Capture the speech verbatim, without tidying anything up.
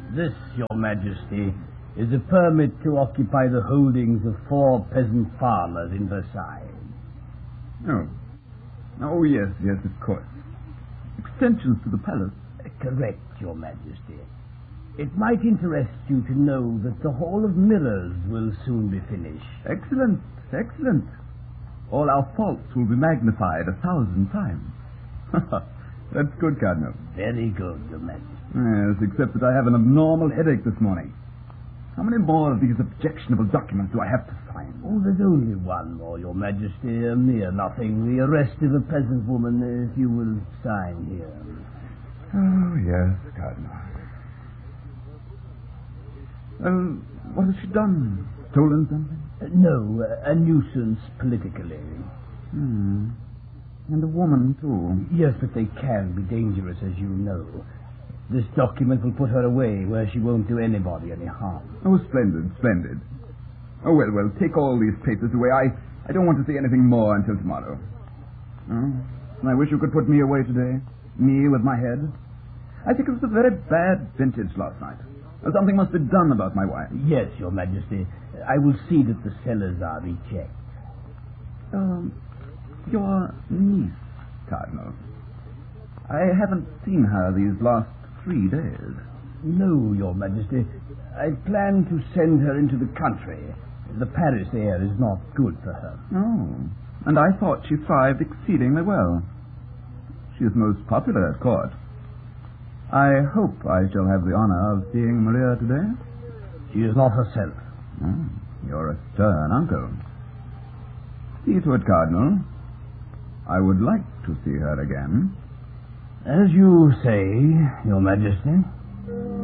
This, Your Majesty, is a permit to occupy the holdings of four peasant farmers in Versailles. Oh. Oh, yes, yes, of course. Extensions to the palace. Correct, Your Majesty. It might interest you to know that the Hall of Mirrors will soon be finished. Excellent, excellent. All our faults will be magnified a thousand times. That's good, Cardinal. Very good, Your Majesty. Yes, except that I have an abnormal headache this morning. How many more of these objectionable documents do I have to sign? Oh, there's only one more, Your Majesty. A mere nothing. The arrest of a peasant woman, if you will sign here. Oh, yes, Cardinal. Well, what has she done? Stolen something? Uh, no, uh, a nuisance politically. Hmm. And a woman, too. Yes, but they can be dangerous, as you know. This document will put her away where she won't do anybody any harm. Oh, splendid, splendid. Oh, well, well, take all these papers away. I, I don't want to see anything more until tomorrow. Oh, I wish you could put me away today. Me with my head. I think it was a very bad vintage last night. Something must be done about my wife. Yes, Your Majesty. I will see that the cellars are rechecked. Um, your niece, Cardinal. I haven't seen her these last three days. No, Your Majesty. I plan to send her into the country. The Paris air is not good for her. Oh, and I thought she thrived exceedingly well. She is most popular at court. I hope I shall have the honor of seeing Maria today. She is not herself. Oh, you're a stern uncle. See to it, Cardinal. I would like to see her again. As you say, Your Majesty.